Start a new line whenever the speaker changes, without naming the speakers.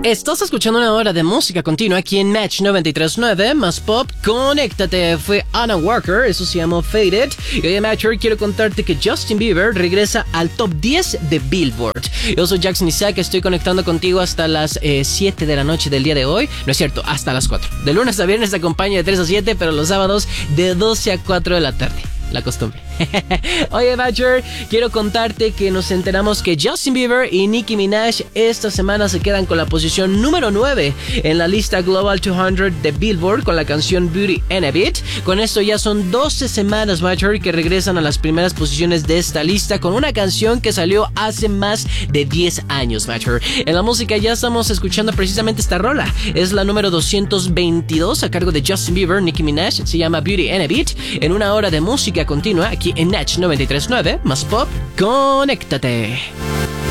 Estás escuchando una hora de música continua aquí en Match 93.9 más pop. Conéctate, fue Anna Walker, eso se llamó Faded. Y hoy en Match hoy quiero contarte que Justin Bieber regresa al top 10 de Billboard. Yo soy Jackson Isaac, estoy conectando contigo hasta las 7 de la noche del día de hoy. No es cierto, hasta las 4. De lunes a viernes te acompaño de 3 a 7, pero los sábados de 12 a 4 de la tarde. La costumbre. Oye, Badger, quiero contarte que nos enteramos que Justin Bieber y Nicki Minaj esta semana se quedan con la posición número 9 en la lista Global 200 de Billboard con la canción Beauty and a Beat. Con esto ya son 12 semanas, Badger, que regresan a las primeras posiciones de esta lista con una canción que salió hace más de 10 años, Badger. En la música ya estamos escuchando precisamente esta rola. Es la número 222 a cargo de Justin Bieber, Nicki Minaj. Se llama Beauty and a Beat. En una hora de música continua aquí en Natch 93.9 más pop. Conéctate.